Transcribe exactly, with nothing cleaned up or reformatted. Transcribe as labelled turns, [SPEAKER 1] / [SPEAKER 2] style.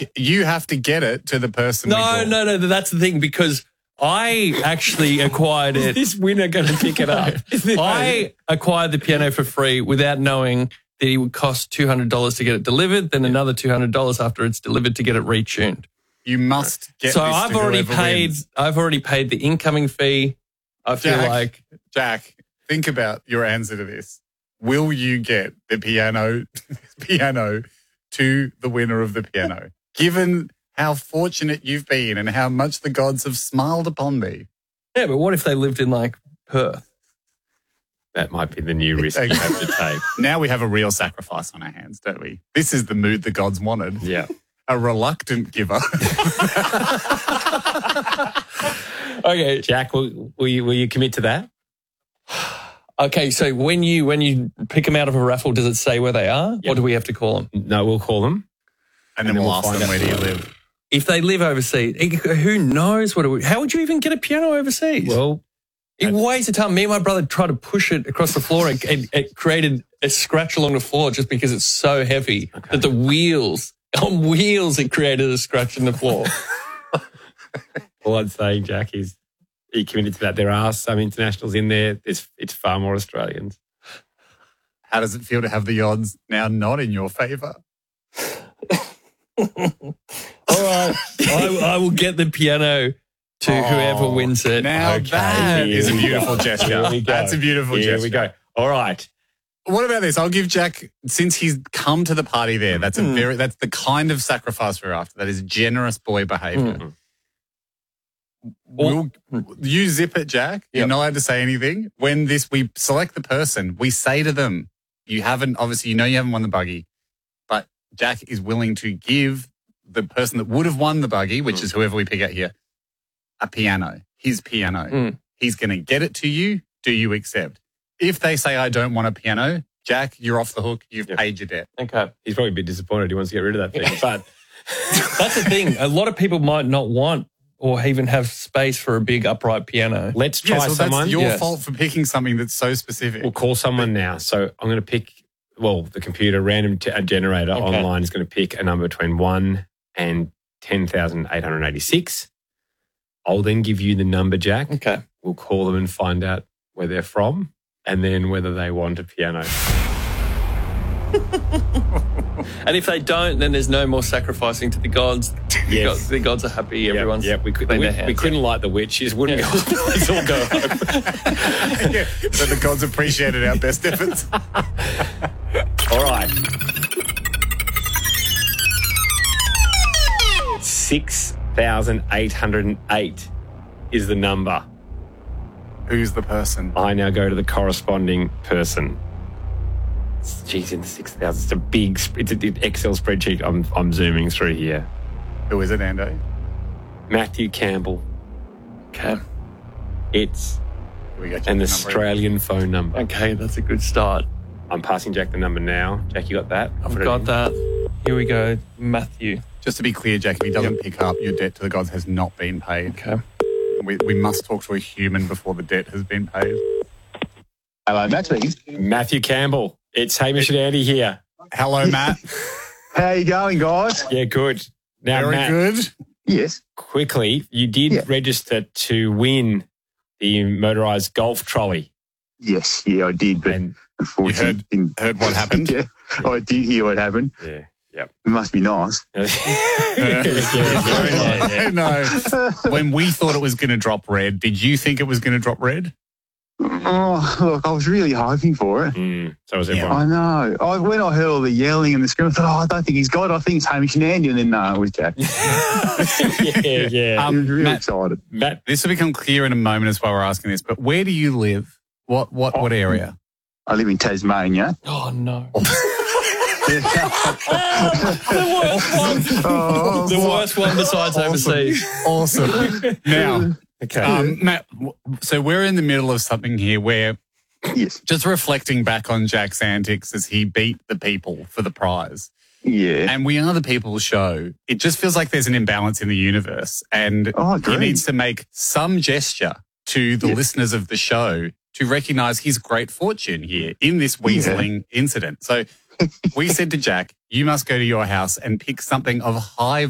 [SPEAKER 1] Jack, you have to get it to the person.
[SPEAKER 2] No, no, no. That's the thing, because I actually acquired it.
[SPEAKER 3] Is this winner going to pick it up?
[SPEAKER 2] I acquired the piano for free without knowing that it would cost two hundred dollars to get it delivered, then another two hundred dollars after it's delivered to get it retuned.
[SPEAKER 1] You must get
[SPEAKER 2] so
[SPEAKER 1] this
[SPEAKER 2] I've
[SPEAKER 1] to
[SPEAKER 2] already paid.
[SPEAKER 1] Wins.
[SPEAKER 2] I've already paid the incoming fee. I feel
[SPEAKER 1] Jack,
[SPEAKER 2] like
[SPEAKER 1] Jack, think about your answer to this. Will you get the piano, piano to the winner of the piano? Given how fortunate you've been and how much the gods have smiled upon me.
[SPEAKER 2] Yeah, but what if they lived in like Perth?
[SPEAKER 3] That might be the new risk you have to take.
[SPEAKER 1] Now we have a real sacrifice on our hands, don't we? This is the mood the gods wanted.
[SPEAKER 3] Yeah.
[SPEAKER 1] A reluctant giver.
[SPEAKER 2] Okay,
[SPEAKER 3] Jack, will, will, you, will you commit to that?
[SPEAKER 2] Okay, so when you when you pick them out of a raffle, does it say where they are?
[SPEAKER 3] Yep.
[SPEAKER 2] Or do we have to call them?
[SPEAKER 3] No, we'll call them.
[SPEAKER 1] And, and then, then we'll, we'll ask them, where do you live?
[SPEAKER 2] If they live overseas, who knows what it would... How would you even get a piano overseas?
[SPEAKER 3] Well...
[SPEAKER 2] It weighs a ton. Me and my brother tried to push it across the floor and it, it created a scratch along the floor just because it's so heavy okay. that the wheels, on wheels, it created a scratch in the floor.
[SPEAKER 3] All I'd say, Jack, is are you committed to that? There are some internationals in there. It's, it's far more Australians.
[SPEAKER 1] How does it feel to have the odds now not in your favour?
[SPEAKER 2] All right. I, I will get the piano to oh, whoever wins it.
[SPEAKER 1] Now okay, that is a beautiful gesture.
[SPEAKER 3] Here we go.
[SPEAKER 1] That's a beautiful
[SPEAKER 3] here
[SPEAKER 1] gesture.
[SPEAKER 3] Here we go. All right.
[SPEAKER 1] What about this? I'll give Jack, since he's come to the party there, that's a mm. very that's the kind of sacrifice we're after. That is generous boy behaviour. Mm. We'll, you zip it, Jack. You're yep. not allowed to say anything. When this, we select the person, we say to them, you haven't, obviously, you know you haven't won the buggy, but Jack is willing to give the person that would have won the buggy, which mm. is whoever we pick out here, a piano, his piano. Mm. He's going to get it to you. Do you accept? If they say, I don't want a piano, Jack, you're off the hook. You've yep. paid your debt.
[SPEAKER 2] Okay.
[SPEAKER 3] He's probably a bit disappointed. He wants to get rid of that thing. But
[SPEAKER 2] that's the thing. A lot of people might not want or even have space for a big upright piano.
[SPEAKER 3] Let's try
[SPEAKER 1] yeah, so
[SPEAKER 3] someone.
[SPEAKER 1] That's your
[SPEAKER 2] yes.
[SPEAKER 1] fault for picking something that's so specific.
[SPEAKER 3] We'll call someone now. So I'm going to pick, well, the computer, random t- a generator okay. online is going to pick a number between one and ten thousand eight hundred eighty-six. I'll then give you the number, Jack.
[SPEAKER 2] Okay.
[SPEAKER 3] We'll call them and find out where they're from and then whether they want a piano.
[SPEAKER 2] And if they don't, then there's no more sacrificing to the gods.
[SPEAKER 3] Yes.
[SPEAKER 2] The gods, the gods are happy.
[SPEAKER 3] Yep,
[SPEAKER 2] Everyone's
[SPEAKER 3] yep. We, could, we, we couldn't light the witches, wouldn't
[SPEAKER 2] yeah.
[SPEAKER 3] we? Let's all go home.
[SPEAKER 1] Yeah, but the gods appreciated our best efforts.
[SPEAKER 3] All right. six thousand eight hundred eight is the number.
[SPEAKER 1] Who's the person?
[SPEAKER 3] I now go to the corresponding person. Geez, in the six thousand. It's a big, it's an Excel spreadsheet I'm, I'm zooming through here.
[SPEAKER 1] Who is it, Ando?
[SPEAKER 3] Matthew Campbell.
[SPEAKER 2] Okay.
[SPEAKER 3] It's
[SPEAKER 1] we go
[SPEAKER 3] an Australian number. phone number.
[SPEAKER 2] Okay, that's a good start.
[SPEAKER 3] I'm passing Jack the number now. Jack, you got that?
[SPEAKER 2] I've got that. Here we go. Matthew.
[SPEAKER 1] Just to be clear, Jack, if he doesn't yep. pick up, your debt to the gods has not been paid.
[SPEAKER 2] Okay.
[SPEAKER 1] We, we must talk to a human before the debt has been paid.
[SPEAKER 4] Hello, Matt.
[SPEAKER 3] Matthew Campbell. It's Hamish and Andy here.
[SPEAKER 1] Hello, Matt.
[SPEAKER 4] How you going, guys?
[SPEAKER 3] Yeah, good. Now,
[SPEAKER 1] Very
[SPEAKER 3] Matt,
[SPEAKER 1] good.
[SPEAKER 4] Yes.
[SPEAKER 3] Quickly, you did yeah. register to win the motorised golf trolley.
[SPEAKER 4] Yes, yeah, I did. But
[SPEAKER 3] and
[SPEAKER 4] unfortunately,
[SPEAKER 1] you heard, heard what happened?
[SPEAKER 4] yeah, yeah, I did hear what happened.
[SPEAKER 3] Yeah. Yep.
[SPEAKER 4] It must be nice.
[SPEAKER 3] yeah, yeah, yeah.
[SPEAKER 1] No. When we thought it was going to drop red, did you think it was going to drop red?
[SPEAKER 4] Oh, look, I was really hoping for it.
[SPEAKER 3] Mm, so was
[SPEAKER 4] yeah,
[SPEAKER 3] everyone.
[SPEAKER 4] I know. I, when I heard all the yelling and the screaming, I thought, oh, I don't think he's got it. I think it's Hamish and Andy. And then, no, it was Jack.
[SPEAKER 3] yeah, yeah.
[SPEAKER 4] Um, I was really
[SPEAKER 1] Matt,
[SPEAKER 4] excited.
[SPEAKER 1] Matt, this will become clear in a moment as why we're asking this, but where do you live? What what,
[SPEAKER 4] oh,
[SPEAKER 1] what area?
[SPEAKER 4] I live in Tasmania.
[SPEAKER 2] Oh, no.
[SPEAKER 4] the
[SPEAKER 2] worst one.
[SPEAKER 4] Oh,
[SPEAKER 2] the worst one besides
[SPEAKER 1] awesome.
[SPEAKER 2] overseas.
[SPEAKER 1] Awesome. Now,
[SPEAKER 3] okay.
[SPEAKER 1] um, Matt, so we're in the middle of something here where
[SPEAKER 4] yes.
[SPEAKER 1] just reflecting back on Jack's antics as he beat the people for the prize.
[SPEAKER 4] Yeah.
[SPEAKER 1] And we are the people's show. It just feels like there's an imbalance in the universe. And
[SPEAKER 4] oh,
[SPEAKER 1] he needs to make some gesture to the
[SPEAKER 4] yes.
[SPEAKER 1] listeners of the show to recognise his great fortune here in this weaseling yeah. incident. So we said to Jack, you must go to your house and pick something of high